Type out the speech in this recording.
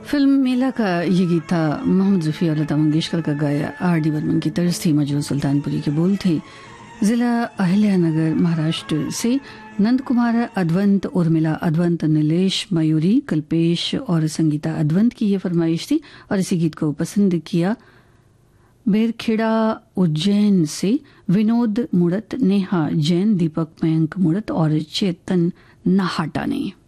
Film मेला का ये गीत था मोहम्मद रफ़ी और लता मंगेशकर का गाया। R.D. बर्मन की तर्ज थी, मजरू सुल्तानपुरी के बोल थे। जिला अहिल्यानगर महाराष्ट्र से नंद कुमार अद्वंत, उर्मिला अद्वंत, नीलेश मयूरी, कल्पेश और संगीता अद्वंत की ये फरमाइश थी और इसी गीत को पसंद किया बेरखेड़ा उज्जैन से विनोद मुड़त, नेहा जैन, दीपक मयंक मुड़त और चेतन नाहाटा ने।